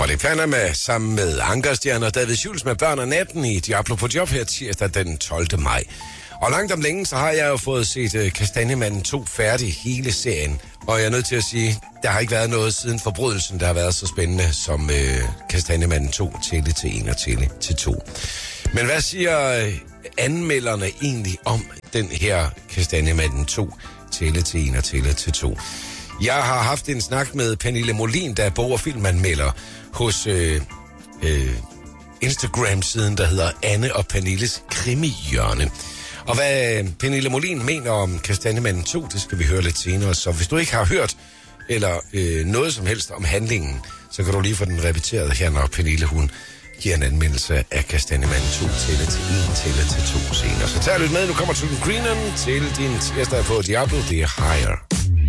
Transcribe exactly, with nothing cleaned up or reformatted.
Robert i Panama sammen med Ankerstjerne og David Schultz med Børn og Natten i Diablo på Job her tirsdag den tolvte maj. Og langt om længe, så har jeg jo fået set uh, Kastanjemanden to færdig hele serien. Og jeg er nødt til at sige, der har ikke været noget siden forbrydelsen, der har været så spændende som uh, Kastanjemanden to, Tælle til en og Tælle til to. Men hvad siger uh, anmelderne egentlig om den her Kastanjemanden to, Tælle til en og Tælle til to? Jeg har haft en snak med Pernille Molin, der er bog- og filmanmelder hos øh, øh, Instagram-siden, der hedder Anne og Pernilles Krimihjørne. Og hvad Pernille Molin mener om Kastanjemanden to, det skal vi høre lidt senere. Så hvis du ikke har hørt eller øh, noget som helst om handlingen, så kan du lige få den repeteret her, når Pernille hun giver en anmeldelse af Kastanjemanden to, Tælle til en, Tælle til to senere. Så tag lidt med, nu kommer Tulpen Greenan til din tirsdag på Diablo, det er Higher.